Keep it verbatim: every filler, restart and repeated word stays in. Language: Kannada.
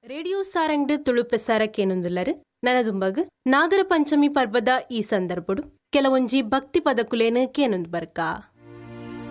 ರೇಡಿಯೋ ಸಾರಂಗ್ ತುಳು ಪ್ರಸಾರಕ್ಕೇನೊಂದುಲ್ಲರು ನನದುಂಬಗ್ ನಾಗರ ಪಂಚಮಿ ಪರ್ವದ ಈ ಸಂದರ್ಭಡು ಕೆಲವೊಂಜಿ ಭಕ್ತಿ ಪದಕುಲೇನು ಕೇನೊಂದು ಬರ್ಕ.